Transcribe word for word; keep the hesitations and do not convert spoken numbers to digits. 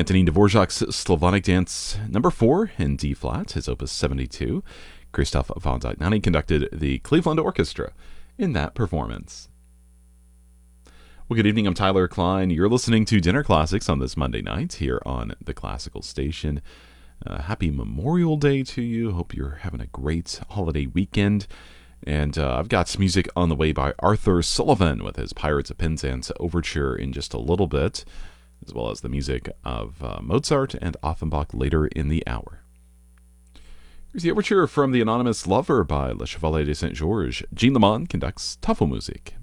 Antonin Dvorak's Slavonic Dance number four in D-flat, his opus seventy-two. Christoph von Dohnanyi conducted the Cleveland Orchestra in that performance. Well, good evening. I'm Tyler Klein. You're listening to Dinner Classics on this Monday night here on the Classical Station. Uh, happy Memorial Day to you. Hope you're having a great holiday weekend. And uh, I've got some music on the way by Arthur Sullivan with his Pirates of Penzance Overture in just a little bit, as well as the music of uh, Mozart and Offenbach later in the hour. Here's the overture from The Anonymous Lover by Le Chevalier de Saint-Georges. Jean Lemon conducts Tafelmusik.